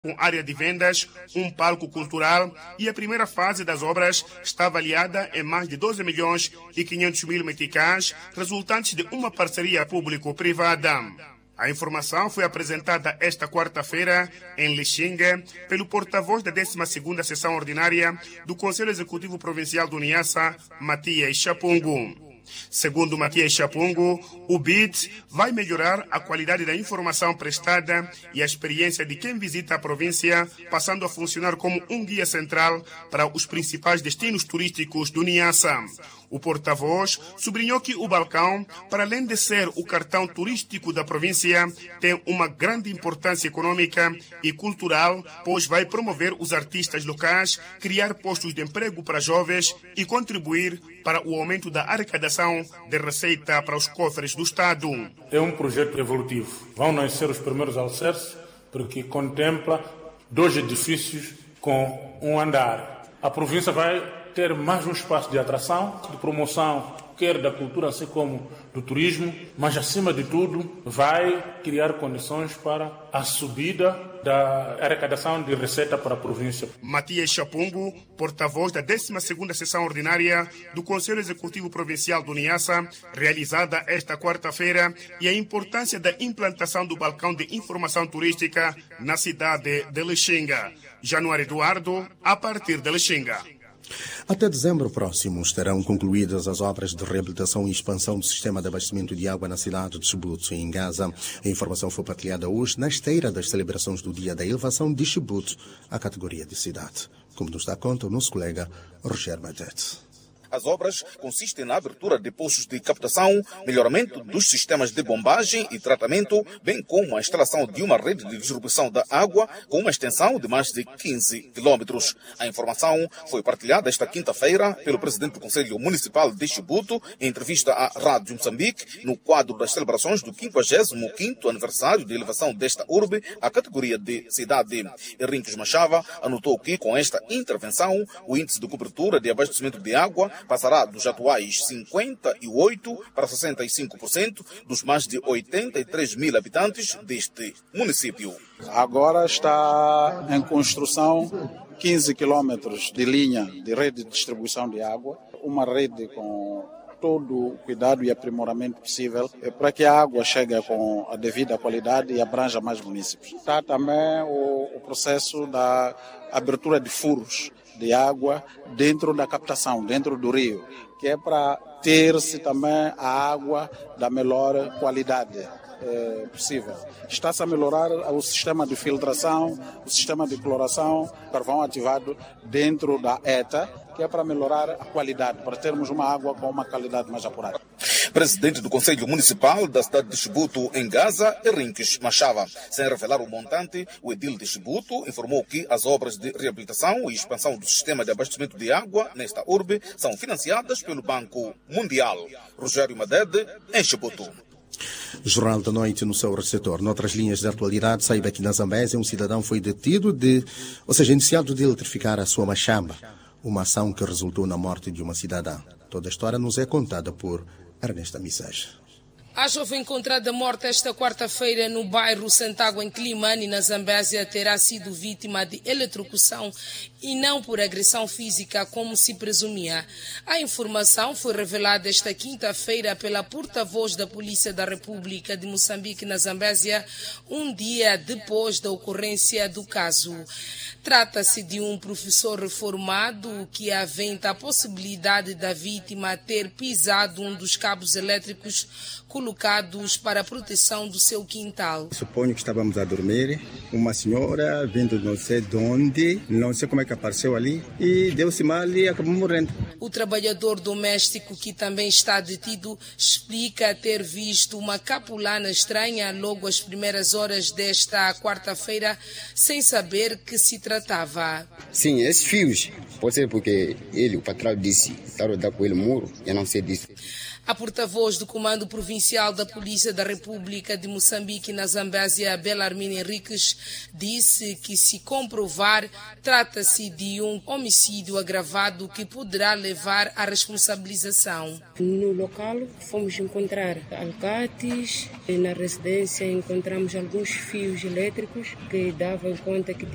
com área de vendas, um palco cultural e a primeira fase das obras está avaliada em mais de 12 milhões e 500 mil meticais, resultantes de uma parceria público-privada. A informação foi apresentada esta quarta-feira em Lixinga pelo porta-voz da 12ª Sessão Ordinária do Conselho Executivo Provincial do Niassa, Matias Chapungu. Segundo Matias Chapungu, o BID vai melhorar a qualidade da informação prestada e a experiência de quem visita a província, passando a funcionar como um guia central para os principais destinos turísticos do Niassa. O porta-voz sublinhou que o balcão, para além de ser o cartão turístico da província, tem uma grande importância econômica e cultural, pois vai promover os artistas locais, criar postos de emprego para jovens e contribuir para o aumento da arrecadação de receita para os cofres do Estado. É um projeto evolutivo. Vão nascer os primeiros alicerces, porque contempla 2 edifícios com um andar. A província vai ter mais um espaço de atração, de promoção, quer da cultura, assim como do turismo, mas, acima de tudo, vai criar condições para a subida da arrecadação de receita para a província. Matias Chapungu, porta-voz da 12ª Sessão Ordinária do Conselho Executivo Provincial do Niassa, realizada esta quarta-feira, e a importância da implantação do balcão de informação turística na cidade de Lixinga. Januário Eduardo, a partir de Lixinga. Até dezembro próximo estarão concluídas as obras de reabilitação e expansão do sistema de abastecimento de água na cidade de Chibouto, em Gaza. A informação foi partilhada hoje na esteira das celebrações do Dia da Elevação de Chibouto à categoria de cidade. Como nos dá conta o nosso colega Roger Badet. As obras consistem na abertura de poços de captação, melhoramento dos sistemas de bombagem e tratamento, bem como a instalação de uma rede de distribuição da água com uma extensão de mais de 15 quilômetros. A informação foi partilhada esta quinta-feira pelo presidente do Conselho Municipal de Chibouto em entrevista à Rádio Moçambique no quadro das celebrações do 55º aniversário de elevação desta urbe à categoria de cidade. Henriques Machava anotou que com esta intervenção o índice de cobertura de abastecimento de água passará dos atuais 58% para 65% dos mais de 83 mil habitantes deste município. Agora está em construção 15 quilômetros de linha de rede de distribuição de água, uma rede com todo o cuidado e aprimoramento possível para que a água chegue com a devida qualidade e abranja mais municípios. Está também o processo da abertura de furos de água dentro da captação, dentro do rio, que é para ter-se também a água da melhor qualidade possível. Está-se a melhorar o sistema de filtração, o sistema de cloração, carvão ativado dentro da ETA, que é para melhorar a qualidade, para termos uma água com uma qualidade mais apurada. Presidente do Conselho Municipal da cidade de Chibouto, em Gaza, Henriques Machava. Sem revelar o montante, o edil de Chibouto informou que as obras de reabilitação e expansão do sistema de abastecimento de água nesta urbe são financiadas pelo Banco Mundial. Rogério Madede, em Chibouto. Jornal da Noite no seu receptor. Noutras linhas de atualidade, saiba que na Zambésia um cidadão foi detido iniciado de eletrificar a sua machamba. Uma ação que resultou na morte de uma cidadã. Toda a história nos é contada por Ernesta Missage. A jovem encontrada morta esta quarta-feira no bairro Santágua, em Quilimane, na Zambésia, terá sido vítima de eletrocução e não por agressão física, como se presumia. A informação foi revelada esta quinta-feira pela porta-voz da Polícia da República de Moçambique, na Zambésia, um dia depois da ocorrência do caso. Trata-se de um professor reformado que aventa a possibilidade da vítima ter pisado um dos cabos elétricos colocados para a proteção do seu quintal. Suponho que estávamos a dormir, uma senhora vindo não sei de onde, não sei como é que apareceu ali, e deu-se mal e acabou morrendo. O trabalhador doméstico, que também está detido, explica ter visto uma capulana estranha logo às primeiras horas desta quarta-feira, sem saber que se tratava. Sim, esses fios, pode ser porque o patrão disse, estava a dar com ele muro, eu não sei disso. A porta-voz do Comando Provincial da Polícia da República de Moçambique, na Zambésia, Belarmine Henriques, disse que, se comprovar, trata-se de um homicídio agravado que poderá levar à responsabilização. No local fomos encontrar alicates, na residência encontramos alguns fios elétricos que davam conta que